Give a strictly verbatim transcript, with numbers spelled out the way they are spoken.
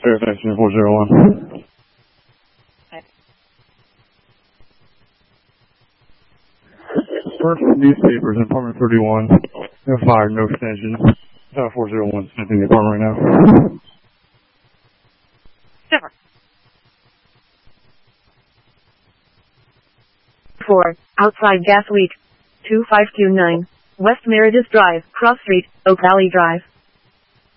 Extension four zero one. First newspapers in apartment thirty-one. No fire, no extension. Uh, four zero one, sent in the apartment right now. Seven. Four, outside gas leak. two five two nine, West Meredith Drive, Cross Street, Oak Valley Drive.